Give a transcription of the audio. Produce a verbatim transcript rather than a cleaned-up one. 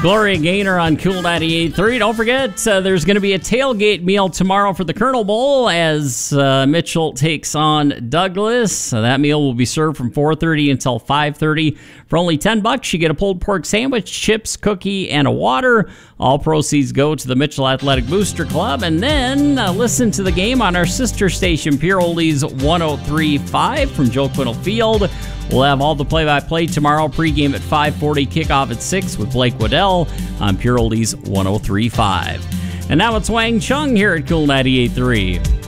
Gloria Gaynor on Cool ninety-eight point three. Don't forget, uh, there's going to be a tailgate meal tomorrow for the Colonel Bowl as uh, Mitchell takes on Douglas. Uh, that meal will be served from four thirty until five thirty. For only ten bucks, you get a pulled pork sandwich, chips, cookie, and a water. All proceeds go to the Mitchell Athletic Booster Club. And then uh, listen to the game on our sister station, Pure Oldies one oh three point five from Joe Quinnell Field. We'll have all the play-by-play tomorrow. Pregame at five forty, kickoff at six with Blake Waddell on Pure Oldies one oh three point five. And now it's Wang Chung here at Cool ninety-eight point three.